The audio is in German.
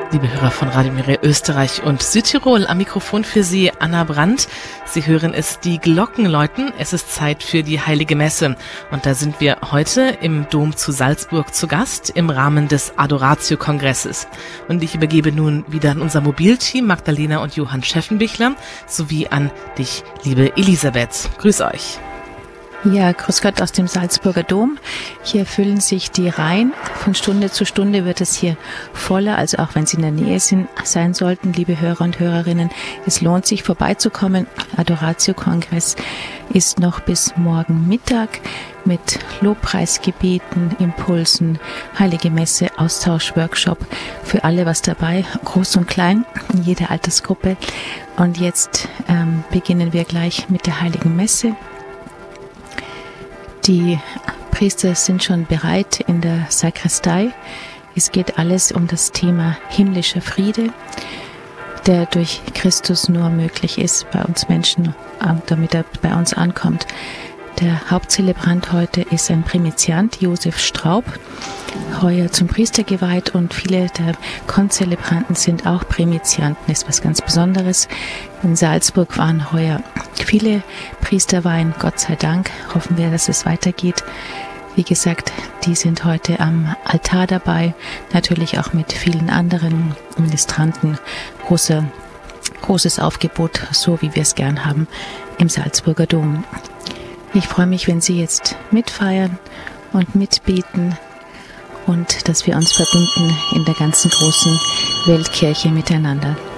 Liebe Hörer von Radio Mire Österreich und Südtirol, am Mikrofon für Sie Anna Brandt. Sie hören es, die Glocken läuten. Es ist Zeit für die Heilige Messe. Und da sind wir heute im Dom zu Salzburg zu Gast im Rahmen des Adoratio-Kongresses. Und ich übergebe nun wieder an unser Mobilteam, Magdalena und Johann Scheffenbichler, sowie an dich, liebe Elisabeth. Grüß euch. Ja, grüß Gott aus dem Salzburger Dom. Hier füllen sich die Reihen. Von Stunde zu Stunde wird es hier voller, also auch wenn Sie in der Nähe sein sollten, liebe Hörer und Hörerinnen. Es lohnt sich vorbeizukommen. Adoratio-Kongress ist noch bis morgen Mittag mit Lobpreisgebeten, Impulsen, Heilige Messe, Austausch, Workshop. Für alle was dabei, groß und klein, in jeder Altersgruppe. Und jetzt beginnen wir gleich mit der Heiligen Messe. Die Priester sind schon bereit in der Sakristei. Es geht alles um das Thema himmlischer Friede, der durch Christus nur möglich ist bei uns Menschen, damit er bei uns ankommt. Der Hauptzelebrant heute ist ein Primiziant, Josef Straub, heuer zum Priester geweiht, und viele der Konzelebranten sind auch Primizianten. Das ist was ganz Besonderes. In Salzburg waren heuer viele Priesterweihen, Gott sei Dank. Hoffen wir, dass es weitergeht. Wie gesagt, die sind heute am Altar dabei, natürlich auch mit vielen anderen Ministranten. Großes Aufgebot, so wie wir es gern haben im Salzburger Dom. Ich freue mich, wenn Sie jetzt mitfeiern und mitbeten und dass wir uns verbinden in der ganzen großen Weltkirche miteinander.